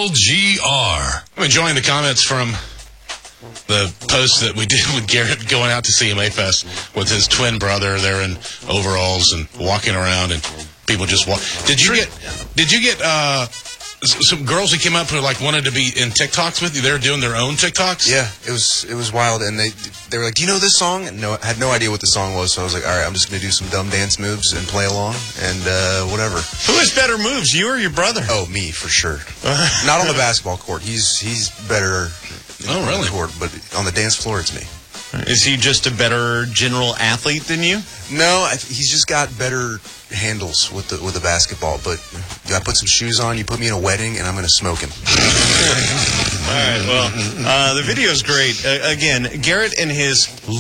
LGR. I'm enjoying the comments from the post that we did with Garrett going out to CMA Fest with his twin brother. They're in overalls and walking around, and people just walk. Did you get some girls who came up who wanted to be in TikToks with you? They're doing their own TikToks? Yeah, it was wild, and they were like, "Do you know this song?" And I had no idea what the song was, so I was like, "All right, I'm just gonna do some dumb dance moves and play along, and whatever." Who has better moves, you or your brother? Oh, me for sure. Not on the basketball court. He's better. Oh, really? On the court, but on the dance floor, it's me. Is he just a better general athlete than you? No, he's just got better handles with the basketball. But I put some shoes on, you put me in a wedding, and I'm going to smoke him. All right, well, the video's great. Again, Garrett and his